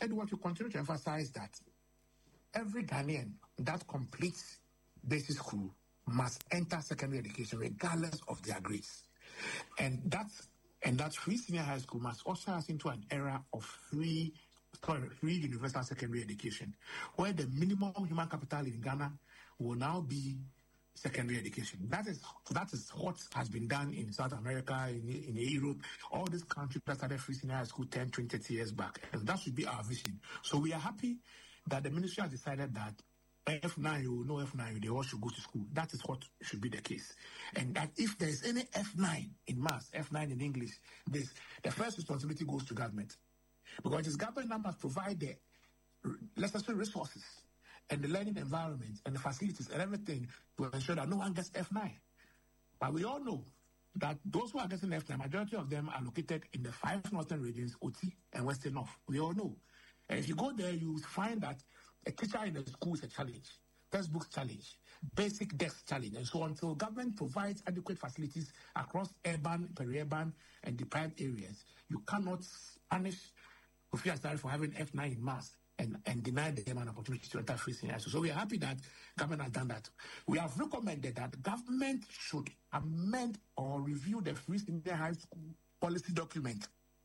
Edward, you continue to emphasize that every Ghanaian that completes basic school must enter secondary education regardless of their grades. And that free senior high school must usher us into an era of free universal secondary education, where the minimum human capital in Ghana will now be secondary education. That is what has been done in South America, in Europe, all these countries that started free senior high school 10, 20, 30 years back. And that should be our vision. So we are happy that the ministry has decided that F9, you know F9, they all should go to school. That is what should be the case. And that if there is any F9 in maths, F9 in English, the first responsibility goes to government. Because it is government that must provide the necessary resources and the learning environment and the facilities and everything to ensure that no one gets F9. But we all know that those who are getting F9, majority of them are located in the 5 northern regions, OT and Western North. We all know. And if you go there, you find that a teacher in the school is a challenge, textbooks challenge, basic desk challenge, and so on. So government provides adequate facilities across urban, peri-urban, and deprived areas. You cannot punish Kofi Asare for having F9 in maths and deny them an opportunity to enter free senior high school. So we are happy that government has done that. We have recommended that government should amend or review the free senior high school policy document.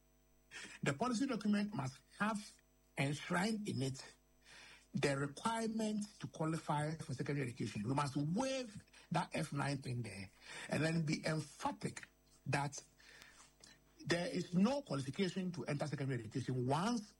The policy document must have enshrined in it the requirement to qualify for secondary education. We must waive that F9 thing there and then be emphatic that there is no qualification to enter secondary education once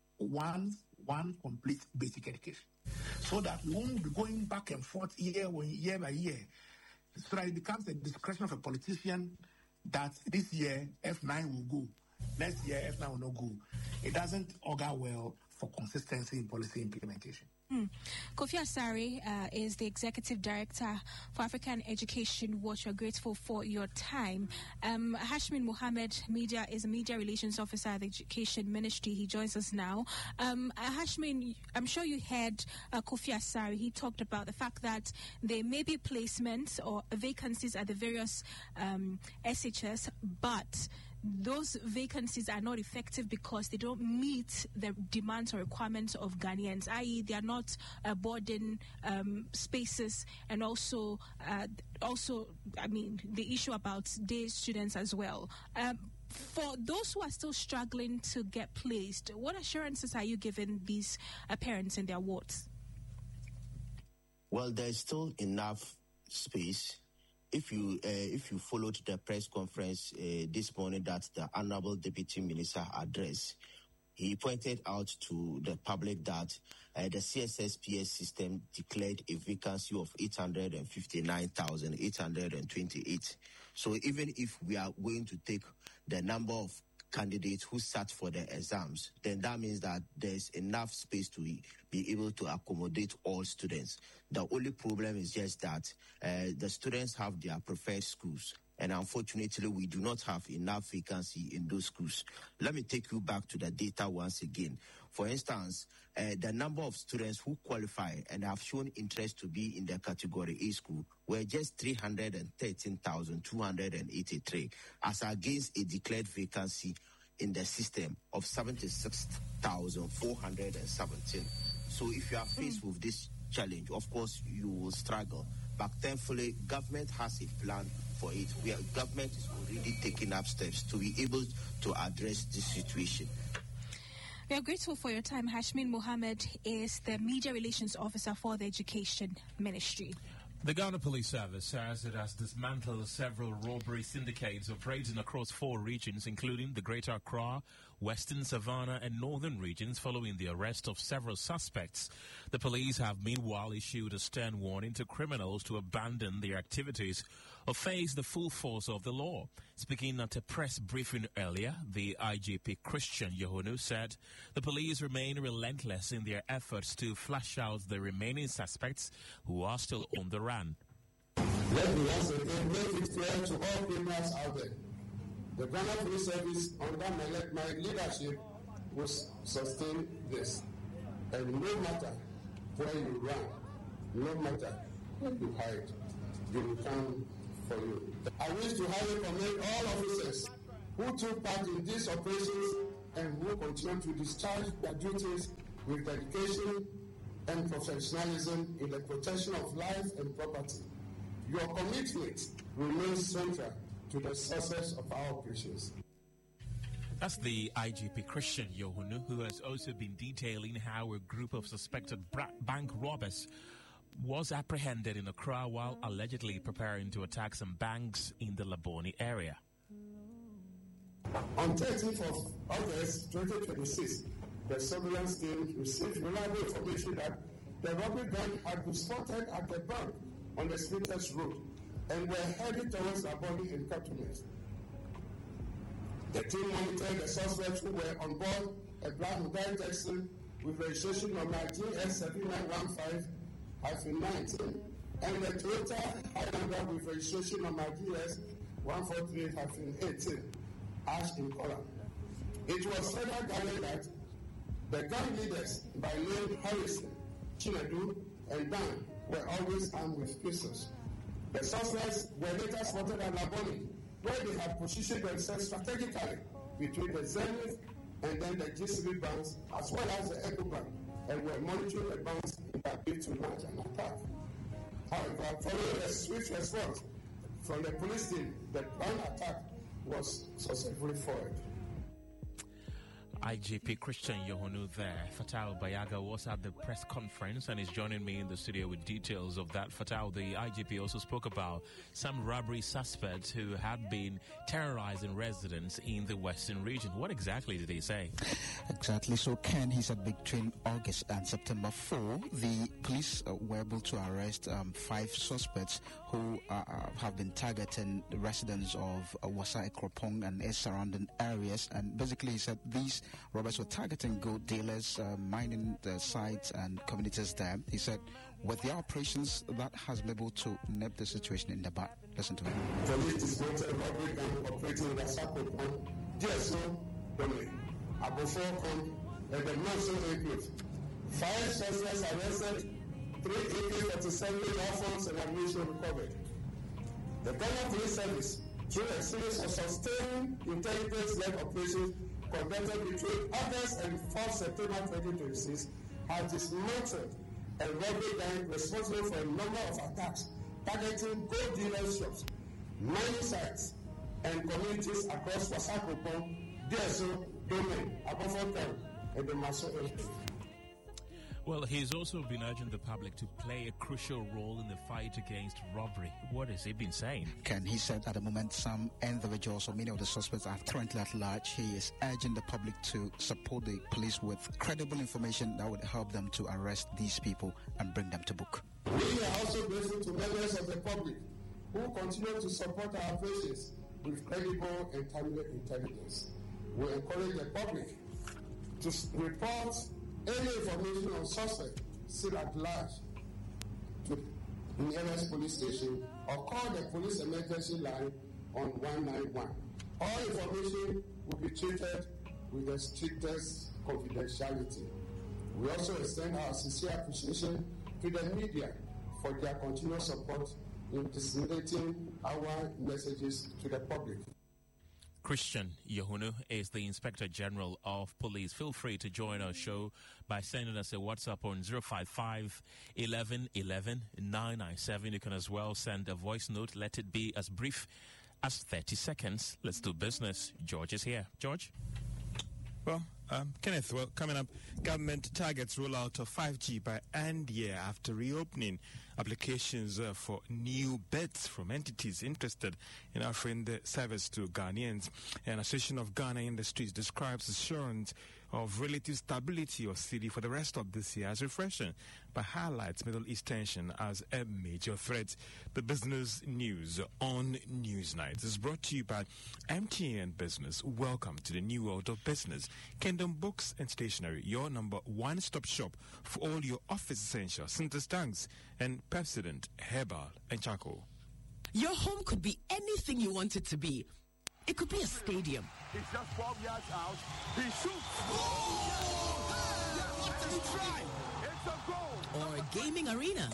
one completes basic education, so that we won't be going back and forth year by year, so that it becomes a discretion of a politician that this year F9 will go, next year F9 will not go. It doesn't augur well for consistency in policy implementation. Kofi Asare is the Executive Director for African Education Watch. We're grateful for your time. Hashmin Mohammed is a Media Relations Officer at the Education Ministry. He joins us now. Hashmin, I'm sure you heard Kofi Asare. He talked about the fact that there may be placements or vacancies at the various SHS, but those vacancies are not effective because they don't meet the demands or requirements of Ghanaians, i.e. they are not boarding spaces, and also the issue about day students as well. For those who are still struggling to get placed, what assurances are you giving these parents in their wards? Well, there's still enough space. If you followed the press conference this morning that the Honorable Deputy Minister addressed, he pointed out to the public that the CSSPS system declared a vacancy of 859,828. So even if we are going to take the number of candidates who sat for the exams, then that means that there's enough space to be able to accommodate all students. The only problem is just that the students have their preferred schools, and unfortunately we do not have enough vacancy in those schools. Let me take you back to the data once again. For instance, the number of students who qualify and have shown interest to be in the category A school were just 313,283, as against a declared vacancy in the system of 76,417. So if you are faced with this challenge, of course you will struggle. But thankfully, government has a plan for it. Government is already taking up steps to be able to address this situation. We are grateful for your time. Hashmin Mohammed is the Media Relations Officer for the Education Ministry. The Ghana Police Service says it has dismantled several robbery syndicates operating across 4 regions, including the Greater Accra, Western Savannah and Northern regions, following the arrest of several suspects. The police have meanwhile issued a stern warning to criminals to abandon their activities or face the full force of the law. Speaking at a press briefing earlier, the IGP Christian Yohonu said the police remain relentless in their efforts to flush out the remaining suspects who are still on the run. Let me once again make it clear to all criminals out there. The Ghana Police Service, under my leadership, will sustain this. And no matter where you run, no matter where you hide, we will come for you. I wish to highly commend all officers who took part in these operations and who continue to discharge their duties with dedication and professionalism in the protection of life and property. Your commitment remains central to the success of our operations. That's the IGP Christian Yohunu, who has also been detailing how a group of suspected bank robbers was apprehended in Accra while allegedly preparing to attack some banks in the Labone area. On 13th of August 2026, the surveillance team received reliable information that the robbery gang had been spotted at the bank on the Smithers Road and were heading towards Labone in Cantonment. The team monitored the suspects who were on board a black Hyundai taxi with registration number GS7915-19 and the Toyota Highlander with registration number GS143-18, ash in color. It was further gathered that the gang leaders by name Harrison, Chinedu, and Dan were always armed with pistols. The suspects were later spotted at Labone, where they had positioned themselves strategically between the Zenith and then the GCB banks, as well as the EcoBank, and were monitoring the banks in their bid to launch an attack. However, following a swift response from the police team, the planned attack was successfully foiled. IGP Christian Yohunu there. Fatal Bayaga was at the press conference and is joining me in the studio with details of that. Fatal, the IGP also spoke about some robbery suspects who had been terrorizing residents in the western region. What exactly did he say? Exactly. So, Ken, he said between August and September 4, the police were able to arrest 5 suspects who have been targeting the residents of Wasa Ekropong and its surrounding areas. And basically, he said these robbers were targeting gold dealers, mining the sites and communities there. He said, with the operations, that has been able to nip the situation in the bud. Listen to him. Police dismantled robbery gang operating in Wasa Ekropong, DSO, Dome, Abofo, and the Manso include 5 suspects arrested, 3 AK-47 rifles and ammunition recovered. The Ghana Police Service, through a series of sustained intelligence-led operations conducted between August and 4 September 2026, has dismantled a robbery gang responsible for a number of attacks targeting gold dealers' shops, mining sites, and communities across Wasa Ekropong, DSO, Dome, Abofo, and the Maso area. Well, he's also been urging the public to play a crucial role in the fight against robbery. What has he been saying? Ken, he said at the moment some individuals or many of the suspects are currently at large. He is urging the public to support the police with credible information that would help them to arrest these people and bring them to book. We are also grateful to members of the public who continue to support our operations with credible and timely intelligence. We encourage the public to report any information on suspect still at large to the nearest police station or call the police emergency line on 191. All information will be treated with the strictest confidentiality. We also extend our sincere appreciation to the media for their continued support in disseminating our messages to the public. Christian Yohunu is the Inspector General of Police. Feel free to join our show by sending us a WhatsApp on 055 11 11 997. You can as well send a voice note. Let it be as brief as 30 seconds. Let's do business. George is here. George? Well, Kenneth, coming up, government targets rollout of 5G by end year after reopening applications for new bids from entities interested in offering the service to Ghanaians. An Association of Ghana Industries describes assurance of relative stability of cedi for the rest of this year as refreshing, but highlights Middle East tension as a major threat. The business news on Newsnight is brought to you by MTN Business. Welcome to the new world of business. Kingdom Books and Stationery, your number one-stop shop for all your office essentials, Sinter's tanks and Pepsodent, Herbal and Charcoal. Your home could be anything you want it to be. It could be a stadium. It's just 12 yards out. He shoots. Oh! Yeah, what did he try? It's a goal. Or a gaming arena.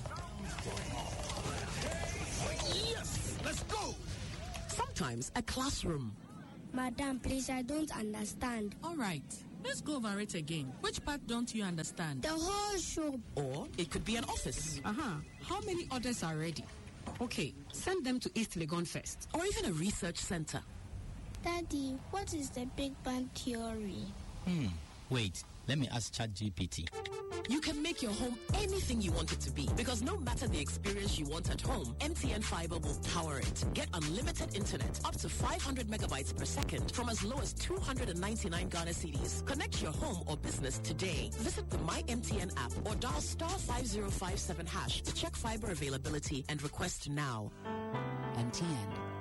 Yes, let's go. Sometimes a classroom. Madam, please, I don't understand. All right. Let's go over it again. Which part don't you understand? The whole shop. Or it could be an office. How many orders are ready? Okay, send them to East Legon first. Or even a research center. Daddy, what is the Big Bang Theory? Wait, let me ask ChatGPT. You can make your home anything you want it to be, because no matter the experience you want at home, MTN Fiber will power it. Get unlimited internet up to 500 megabytes per second from as low as 299 Ghana cedis. Connect your home or business today. Visit the My MTN app or dial *5057# to check fiber availability and request now. MTN.